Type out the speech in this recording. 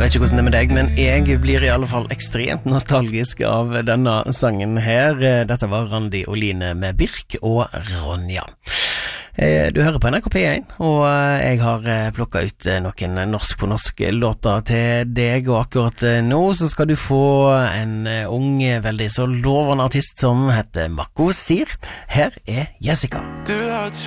vet ikke hvordan det er med deg, men jeg blir i alle fall ekstremt nostalgisk av denne sangen her. Dette var Randi og Line med Birk og Ronja. Du hører på NRK P1, og jeg har plukket ut noen norsk på norsk låter til deg, og akkurat nå så skal du få en ung, veldig så lovende artist som heter Mako Sir. Her er Jessica.